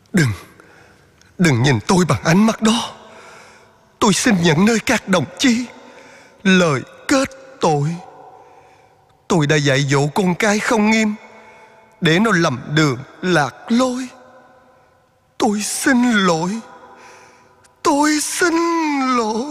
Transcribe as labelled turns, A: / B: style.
A: Đừng, đừng nhìn tôi bằng ánh mắt đó. Tôi xin nhận nơi các đồng chí lời kết tội. Tôi đã dạy dỗ con cái không nghiêm, để nó lầm đường lạc lối. Tôi xin lỗi. Tôi xin lỗi.